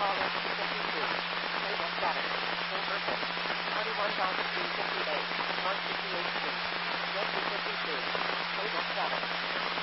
caller 52. Table 7. In person. 21,358. North 58th Street. Yesy 52. Table 7.